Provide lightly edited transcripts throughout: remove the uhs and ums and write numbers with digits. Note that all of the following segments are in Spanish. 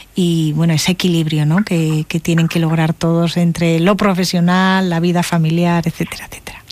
y bueno, ese equilibrio, ¿no?, que tienen que lograr todos entre lo profesional, la vida familiar, etcétera, etcétera.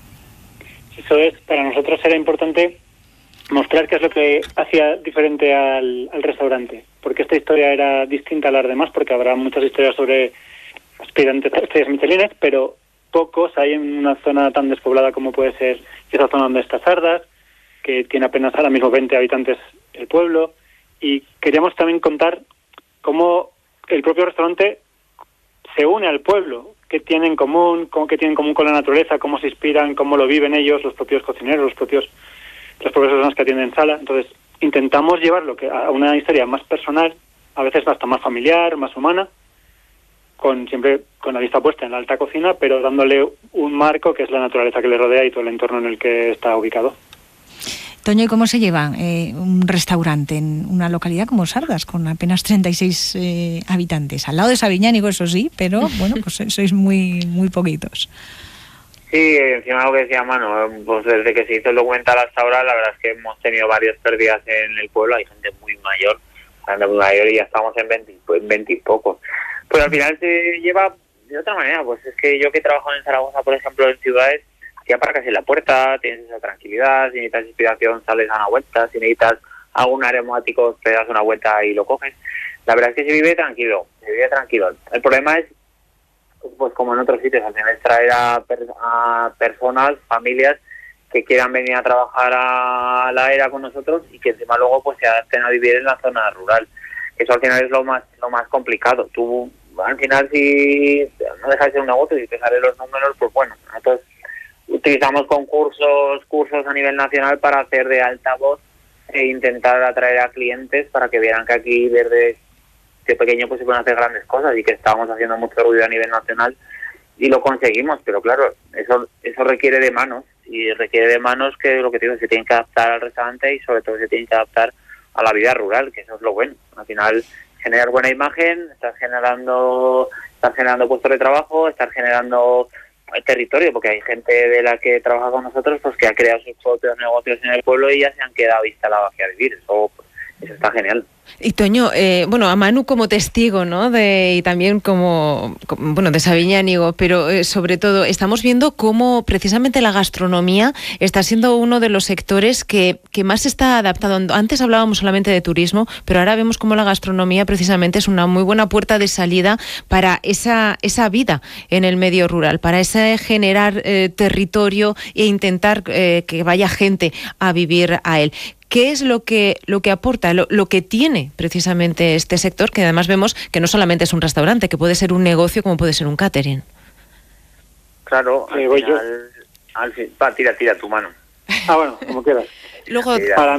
Eso es, para nosotros era importante mostrar qué es lo que hacía diferente al restaurante, porque esta historia era distinta a las demás, porque habrá muchas historias sobre aspirantes a estrellas Michelin, pero pocos hay en una zona tan despoblada como puede ser esa zona donde está Sardas, que tiene apenas ahora mismo 20 habitantes el pueblo, y queríamos también contar cómo el propio restaurante se une al pueblo, qué tiene en común, qué tiene en común con la naturaleza, cómo se inspiran, cómo lo viven ellos, los propios cocineros, las propias personas que atienden en sala. Entonces intentamos llevarlo a una historia más personal, a veces hasta más familiar, más humana, siempre con la vista puesta en la alta cocina, pero dándole un marco que es la naturaleza que le rodea y todo el entorno en el que está ubicado. Toño, ¿y cómo se lleva un restaurante en una localidad como Sardas, con apenas 36 habitantes? Al lado de Sabiñánigo, eso sí, pero bueno, pues sois muy poquitos. Sí, encima de lo que decía Manu, pues desde que se hizo el documental hasta ahora, la verdad es que hemos tenido varias pérdidas en el pueblo, hay gente muy mayor y ya estamos en 20 y pocos. Pues al final se lleva de otra manera, pues es que yo que trabajo en Zaragoza, por ejemplo, en ciudades, si aparcas en la puerta, tienes esa tranquilidad, si necesitas inspiración sales a una vuelta, si necesitas algún aromático te das una vuelta y lo coges. La verdad es que se vive tranquilo. El problema es, pues como en otros sitios, al final es traer a personas, familias que quieran venir a trabajar a la era con nosotros y que encima luego pues se adapten a vivir en la zona rural. Eso al final es lo más complicado. Tú, al final, si no dejas de ser un negocio y te salen los números, pues bueno, nosotros utilizamos cursos a nivel nacional para hacer de altavoz e intentar atraer a clientes para que vieran que aquí desde pequeño pues se pueden hacer grandes cosas y que estábamos haciendo mucho ruido a nivel nacional y lo conseguimos, pero claro, eso requiere de manos y requiere de manos que lo que te digo, se tienen que adaptar al restaurante y sobre todo se tienen que adaptar a la vida rural, que eso es lo bueno. Al final, generar buena imagen, estás generando puestos de trabajo, estás generando territorio, porque hay gente de la que trabaja con nosotros pues que ha creado sus propios negocios en el pueblo y ya se han quedado instalados aquí a vivir. Eso está genial. Y Toño, a Manu como testigo, ¿no?, y también como de Sabiñánigo, pero sobre todo estamos viendo cómo precisamente la gastronomía está siendo uno de los sectores que más se está adaptando. Antes hablábamos solamente de turismo, pero ahora vemos cómo la gastronomía precisamente es una muy buena puerta de salida para esa vida en el medio rural, para ese generar territorio e intentar que vaya gente a vivir a él. ¿Qué es lo que aporta, lo que tiene precisamente este sector, que además vemos que no solamente es un restaurante, que puede ser un negocio como puede ser un catering? Claro, al final, tira tu mano. Bueno, como quieras. Luego, para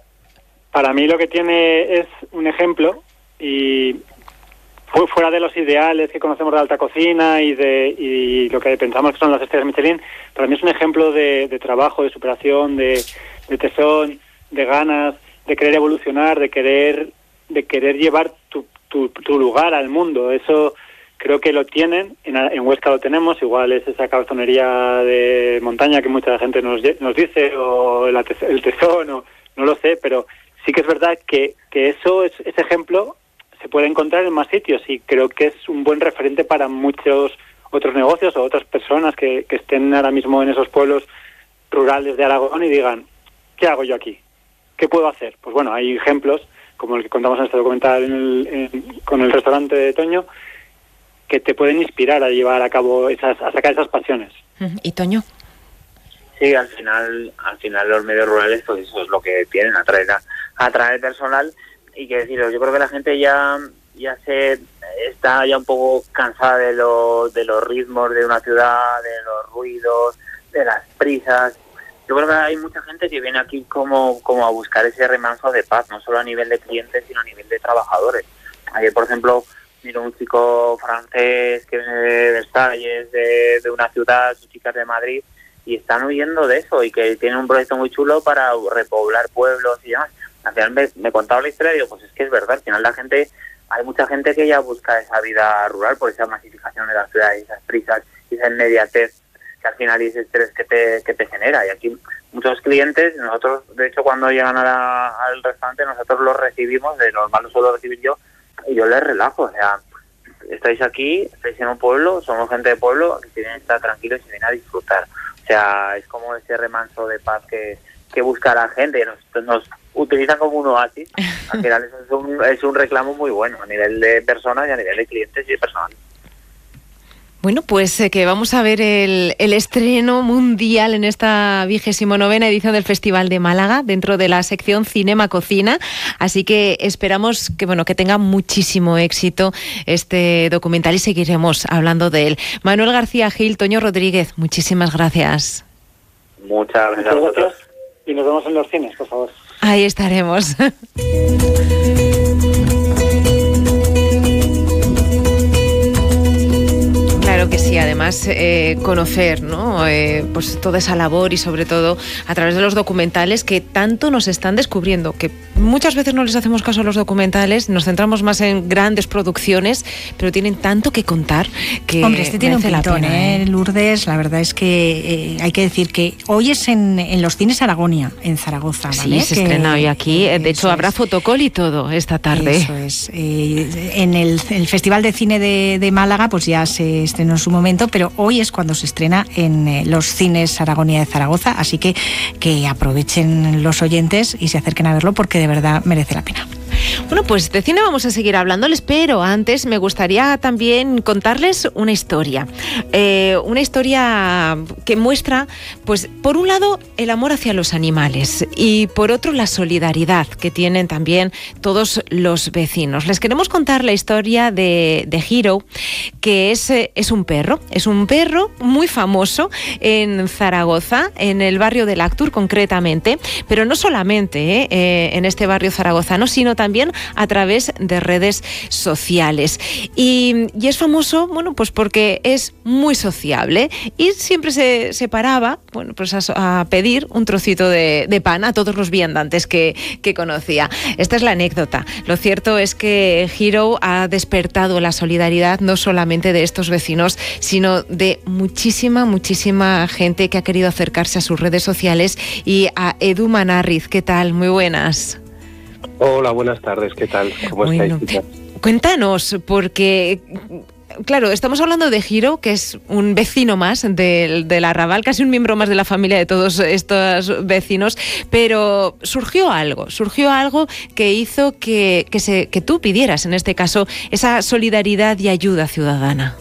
mí lo que tiene es un ejemplo y fuera de los ideales que conocemos de alta cocina y lo que pensamos que son las estrellas Michelin, para mí es un ejemplo de trabajo, de superación, de tesón, de ganas, de querer evolucionar, de querer llevar tu lugar al mundo. Eso creo que lo tienen, en Huesca lo tenemos, igual es esa cabezonería de montaña que mucha gente nos dice, o el tesón, o no lo sé, pero sí que es verdad que ese ejemplo se puede encontrar en más sitios y creo que es un buen referente para muchos otros negocios o otras personas que estén ahora mismo en esos pueblos rurales de Aragón y digan, ¿qué hago yo aquí? ¿Qué puedo hacer? Pues bueno, hay ejemplos, como el que contamos en este documental con el restaurante de Toño, que te pueden inspirar a llevar a cabo a sacar esas pasiones. ¿Y Toño? Sí, al final los medios rurales, pues eso es lo que tienen, atraer personal y que deciros, yo creo que la gente ya se está ya un poco cansada de los ritmos de una ciudad, de los ruidos, de las prisas. Yo creo que hay mucha gente que viene aquí como a buscar ese remanso de paz, no solo a nivel de clientes, sino a nivel de trabajadores. Ayer, por ejemplo, miro un chico francés que viene de Versalles, de una ciudad, sus chicas de Madrid, y están huyendo de eso y que tienen un proyecto muy chulo para repoblar pueblos y demás. Al final me contaba la historia y digo, pues es que es verdad, al final hay mucha gente que ya busca esa vida rural por esa masificación de la ciudad y esas prisas y esa inmediatez que al final es estrés que te genera. Y aquí muchos clientes, nosotros de hecho cuando llegan al restaurante nosotros los recibimos, de normal lo suelo recibir yo, y yo les relajo, o sea, estáis aquí, estáis en un pueblo, somos gente de pueblo, que tienen que estar tranquilos y vienen a disfrutar. O sea, es como ese remanso de paz que busca la gente, nos utilizan como un oasis. Al final es un reclamo muy bueno a nivel de personas y a nivel de clientes y de personal. Bueno, pues que vamos a ver el estreno mundial en esta 29ª edición del Festival de Málaga dentro de la sección Cinema Cocina, así que esperamos que tenga muchísimo éxito este documental y seguiremos hablando de él. Manuel García Gil, Toño Rodríguez, muchísimas gracias. Muchas gracias a vosotros. Y nos vemos en los cines, por favor. Ahí estaremos. Claro que sí, además conocer, ¿no? Pues toda esa labor y sobre todo a través de los documentales que tanto nos están descubriendo, que muchas veces no les hacemos caso a los documentales, nos centramos más en grandes producciones, pero tienen tanto que contar que hombre, este tiene un pintón, pena, Lourdes, la verdad es que hay que decir que hoy es en los cines Aragonia, en Zaragoza, ¿vale? Sí, se estrena hoy aquí, de hecho habrá fotocall y todo esta tarde. Eso es, en el Festival de Cine de Málaga pues ya se estrenó en su momento, pero hoy es cuando se estrena en los cines Aragonia de Zaragoza, así que aprovechen los oyentes y se acerquen a verlo porque de verdad merece la pena. Bueno, pues de cine vamos a seguir hablándoles, pero antes me gustaría también contarles una historia que muestra, pues por un lado, el amor hacia los animales y por otro la solidaridad que tienen también todos los vecinos. Les queremos contar la historia de Hero, que es un perro muy famoso en Zaragoza, en el barrio del Actur concretamente, pero no solamente en este barrio zaragozano, sino también a través de redes sociales. Y es famoso, bueno, pues porque es muy sociable y siempre se paraba, bueno, pues a pedir un trocito de pan a todos los viandantes que conocía. Esta es la anécdota. Lo cierto es que Hero ha despertado la solidaridad no solamente de estos vecinos, sino de muchísima gente que ha querido acercarse a sus redes sociales y a Edu Manarriz. ¿Qué tal? Muy buenas. Hola, buenas tardes, ¿qué tal? ¿Cómo estáis? Cuéntanos, porque claro, estamos hablando de Hero, que es un vecino más del Arrabal, casi un miembro más de la familia de todos estos vecinos, pero surgió algo que hizo que tú pidieras, en este caso, esa solidaridad y ayuda ciudadana.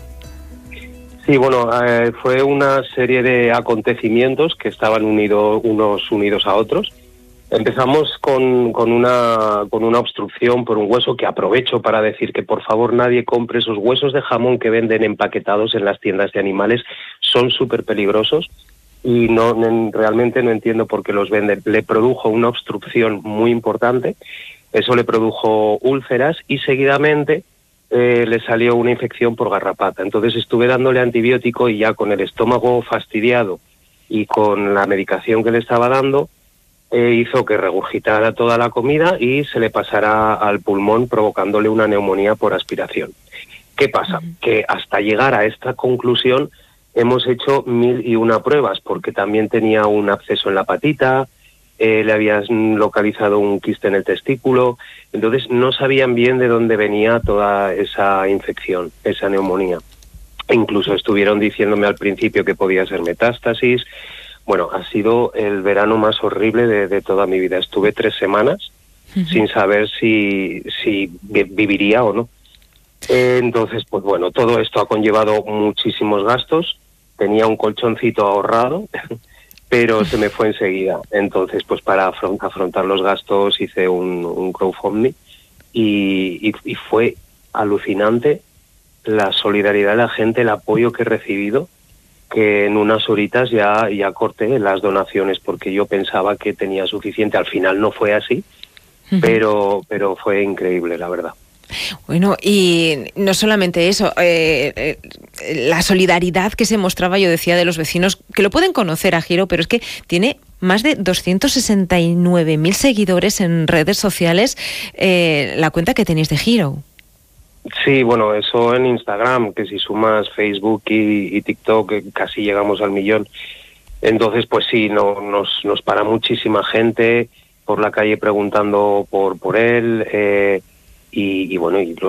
Sí, bueno, fue una serie de acontecimientos que estaban unos unidos a otros. Empezamos con una obstrucción por un hueso, que aprovecho para decir que por favor nadie compre esos huesos de jamón que venden empaquetados en las tiendas de animales. Son súper peligrosos y realmente no entiendo por qué los venden. Le produjo una obstrucción muy importante, eso le produjo úlceras y seguidamente le salió una infección por garrapata. Entonces estuve dándole antibiótico y ya con el estómago fastidiado y con la medicación que le estaba dando, hizo que regurgitara toda la comida y se le pasara al pulmón, provocándole una neumonía por aspiración. ¿Qué pasa? Que hasta llegar a esta conclusión hemos hecho 1001 pruebas, porque también tenía un absceso en la patita, le habían localizado un quiste en el testículo, entonces no sabían bien de dónde venía toda esa infección, esa neumonía. Incluso estuvieron diciéndome al principio que podía ser metástasis. Bueno, ha sido el verano más horrible de toda mi vida. Estuve 3 semanas sin saber si viviría o no. Entonces, pues bueno, todo esto ha conllevado muchísimos gastos. Tenía un colchoncito ahorrado, pero se me fue enseguida. Entonces, pues para afrontar los gastos hice un crowdfunding y fue alucinante la solidaridad de la gente, el apoyo que he recibido, que en unas horitas ya corté las donaciones porque yo pensaba que tenía suficiente. Al final no fue así, pero fue increíble, la verdad. Bueno, y no solamente eso, la solidaridad que se mostraba, yo decía, de los vecinos, que lo pueden conocer a Hero, pero es que tiene más de 269.000 seguidores en redes sociales, la cuenta que tenéis de Hero. Sí, bueno, eso en Instagram, que si sumas Facebook y TikTok casi llegamos al 1.000.000. Entonces, pues sí, nos para muchísima gente por la calle preguntando por él, y bueno, y